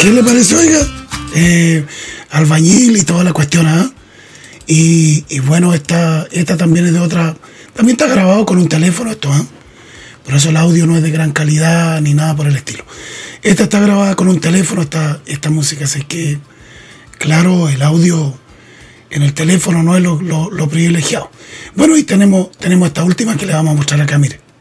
¿Qué le parece, oiga? Albañil y toda la cuestión, ¿ah? Y bueno, esta también es de otra. También está grabado con un teléfono esto, ¿ah? Por eso el audio no es de gran calidad ni nada por el estilo. Esta está grabada con un teléfono, esta música, así que, claro, el audio en el teléfono no es lo privilegiado. Bueno, y tenemos esta última que le vamos a mostrar acá, mire.